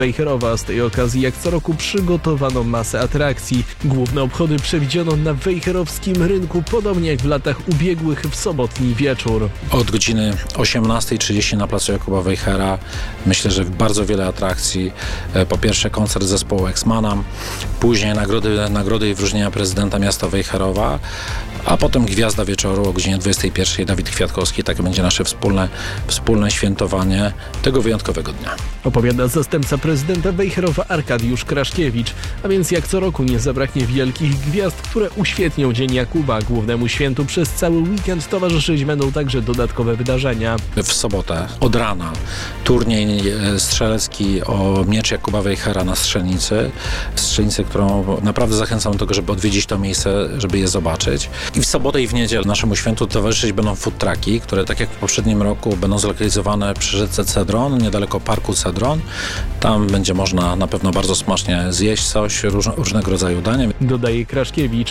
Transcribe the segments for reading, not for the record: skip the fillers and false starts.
Wejherowa. Z tej okazji jak co roku przygotowano masę atrakcji. Główne obchody przewidziano na wejherowskim rynku, podobnie jak w latach ubiegłych w sobotni wieczór. Od godziny 18:30 na placu Jakuba Wejhera myślę, że bardzo wiele atrakcji. Po pierwsze koncert zespołu Exmana, później nagrody i wyróżnienia prezydenta miasta Wejherowa, a potem gwiazda wieczoru o godzinie 21:00 Dawid Kwiatkowski. Tak będzie nasze wspólne świętowanie tego wyjątkowego dnia. Opowiada zastępca prezydenta Wejherowa Arkadiusz Kraszkiewicz. A więc jak co roku nie zabraknie wielkich gwiazd, które uświetnią Dzień Jakuba. Głównemu świętu przez cały weekend towarzyszyć będą także dodatkowe wydarzenia. W sobotę od rana turniej strzelecki o miecz Jakuba Wejhera na strzelnicy, którą naprawdę zachęcam do tego, żeby odwiedzić to miejsce, żeby je zobaczyć. I w sobotę i w niedzielę naszemu świętu towarzyszyć będą food trucki, które tak jak w poprzednim roku będą zlokalizowane przy rzece Cedron, niedaleko parku Cedron. Tam będzie można na pewno bardzo smacznie zjeść coś, różnego rodzaju dania. Dodaje Kraszkiewicz.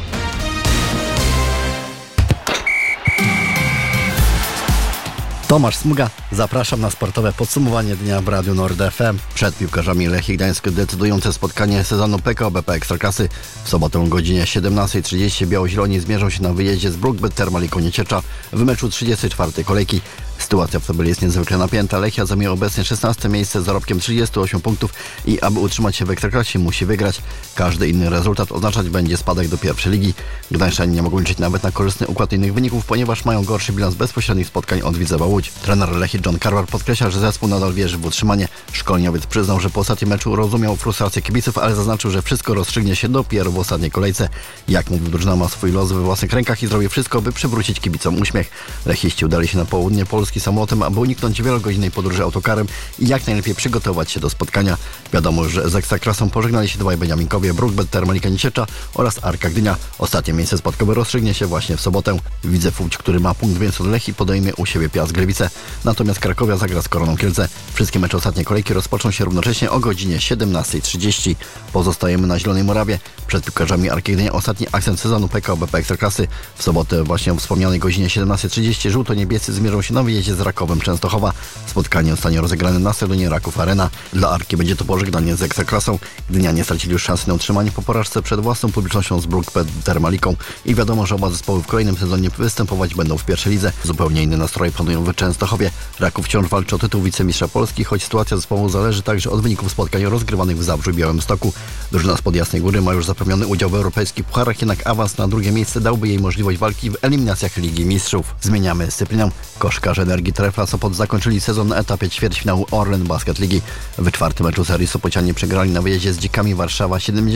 Tomasz Smuga, zapraszam na sportowe podsumowanie dnia w Radiu Nord FM. Przed piłkarzami Lechii Gdańsk decydujące spotkanie sezonu PKO BP Ekstraklasy. W sobotę o godzinie 17:30 biało-zieloni zmierzą się na wyjeździe z Brookbet Termaliką Nieciecza w meczu 34. kolejki. Sytuacja w tabeli jest niezwykle napięta. Lechia zajmuje obecnie 16 miejsce z zarobkiem 38 punktów i aby utrzymać się w Ekstraklasie musi wygrać. Każdy inny rezultat oznaczać będzie spadek do pierwszej ligi. Gdańszczanie nie mogą liczyć nawet na korzystny układ innych wyników, ponieważ mają gorszy bilans bezpośrednich spotkań od Widzewa Łódź. Trener Lechii John Carver podkreśla, że zespół nadal wierzy w utrzymanie. Szkoleniowiec przyznał, że po ostatnim meczu rozumiał frustrację kibiców, ale zaznaczył, że wszystko rozstrzygnie się dopiero w ostatniej kolejce. Jak mówił, drużyna ma swój los we własnych rękach i zrobi wszystko, by przywrócić kibicom uśmiech. Lechiści udali się na południe Polski samolotem, aby uniknąć wielogodzinnej podróży autokarem i jak najlepiej przygotować się do spotkania. Wiadomo, że z Ekstraklasą pożegnali się dwaj beniaminkowie, Brookbet Termalika Nieciecza oraz Arka Gdynia. Ostatnie miejsce spotkowe rozstrzygnie się właśnie w sobotę. Widzew Łódź, który ma punkt więcej od Lechii, podejmie u siebie Piast Gliwice. Natomiast Krakowia zagra z Koroną Kielce. Wszystkie mecze ostatniej kolejki rozpoczną się równocześnie o godzinie 17:30. Pozostajemy na Zielonej Morawie. Przed piłkarzami Arki Gdynia ostatni akcent sezonu PKO BP Ekstraklasy. W sobotę właśnie o wspomnianej godzinie 17:30 żółto-niebiescy zmierzą się na wyjeździe z Rakowem Częstochowa. Spotkanie zostanie rozegrane na stadionie Raków Arena. Dla Arki będzie to pożegnanie z Ekstraklasą. Gdynianie stracili już szansę na utrzymanie po porażce przed własną publicznością z Brookbet Termaliką i wiadomo, że oba zespoły w kolejnym sezonie występować będą w pierwszej lidze. Zupełnie inne nastroje panują w Częstochowie. Raków wciąż walczy o tytuł wicemistrza Polski, choć sytuacja zespołu zależy także od wyników spotkań rozgrywanych w Zabrzu i Białymstoku. Drużyna spod Jasnej Góry ma już zapewniony udział w europejskich pucharach, jednak awans na drugie miejsce dałby jej możliwość walki w eliminacjach Ligi Mistrzów. Zmieniamy dyscyplinę. Koszkarze Energii Trefla Sopot zakończyli sezon na etapie ćwierćfinału Orlen Basket Ligi. W czwartym meczu serii Sopocianie przegrali na wyjeździe z Dzikami Warszawa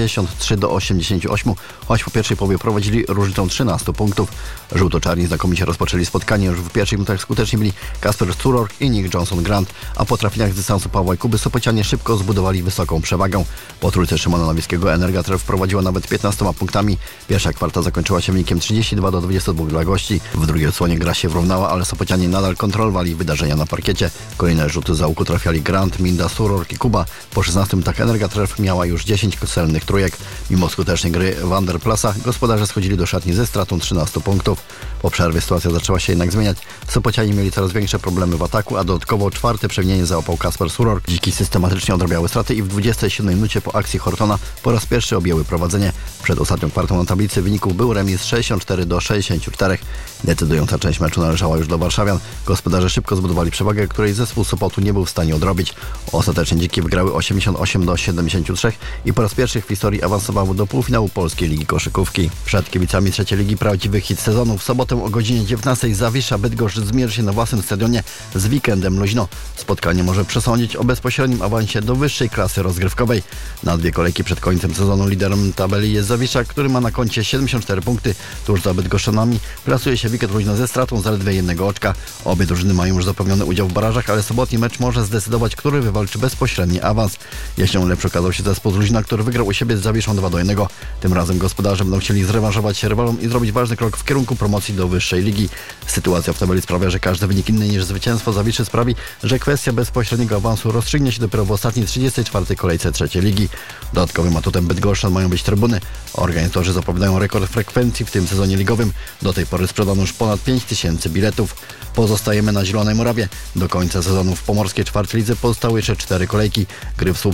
73-88, choć po pierwszej połowie prowadzili różnicą 13 punktów. Żółto-czarni znakomicie rozpoczęli spotkanie. Już w pierwszych minutach skuteczni byli Kasper Sturok i Nick Johnson-Grant, a po trafieniach z dystansu Pawła i Kuby Sopocianie szybko zbudowali wysoką przewagę. Po trójce Szymona Nowickiego Energia Tref prowadziła nawet 15 punktami. Pierwsza kwarta zakończyła się wynikiem 32-22 dla gości. W drugiej odsłonie gra się wyrównała, ale Sopocianie nadal kontrolowali wydarzenia na parkiecie. Kolejne rzuty za łuku trafiali Grant, Minda, Surork i Kuba. Po 16 minutach Energia Tref miała już 10 celnych trójek. Mimo skutecznej gry Vanderplasa gospodarze schodzili do szatni ze stratą 13 punktów. Po przerwie sytuacja zaczęła się jednak zmieniać. Sopocianie mieli coraz większe problemy w ataku, a dodatkowo czwarte przewinienie załapał Kasper Surork. Dziki systematycznie odrabiały straty i w 27 minucie po akcji Hortona po raz pierwszy objęły prowadzenie. Przed ostatnią kwartą na tablicy wyników był remis 64-64. Decydująca część meczu należała już do warszawian. Gospodarze szybko zbudowali przewagę, której zespół Sopotu nie był w stanie odrobić. Ostatecznie Dziki wygrały 88-73 i po raz pierwszy w historii awansowały do półfinału Polskiej Ligi Koszykówki. Przed kibicami trzeciej ligi prawdziwy hit sezonu. W sobotę o godzinie 19 Zawisza Bydgoszcz zmierzy się na własnym stadionie z Weekendem Luźno. Spotkanie może przesądzić o bezpośrednim awansie do wyższej klasy rozgrywkowej. Na dwie kolejki przed końcem sezonu liderem tabeli jest Zawisza, który ma na koncie 74 punkty. Tuż za Bydgoszczanami plasuje się Weekend Luźno ze stratą zaledwie jednego oczka. Obie drużyny mają już zapewniony udział w barażach, ale sobotni mecz może zdecydować, który wywalczy bezpośredni awans. Jesienią lepszy okazał się zespół z Luźna, który wygrał u siebie z Zawiszą 2-1. Tym razem gospodarze będą chcieli zrewanżować się rywalom i zrobić ważny krok w kierunku promocji do wyższej ligi. Sytuacja w tabeli sprawia, że każdy wynik inny niż zwycięstwo Zawiszy sprawi, że kwestia bezpośredniego awansu rozstrzygnie się dopiero w ostatniej 34. kolejce trzeciej ligi. Dodatkowym atutem Bydgoszczan mają być trybuny. Organizatorzy zapowiadają rekord frekwencji w tym sezonie ligowym. Do tej pory sprzedano już ponad 5000 biletów. Pozostajemy na Zielonej Morawie. Do końca sezonu w pomorskiej czwartej lidze pozostały jeszcze 4 kolejki. Gry w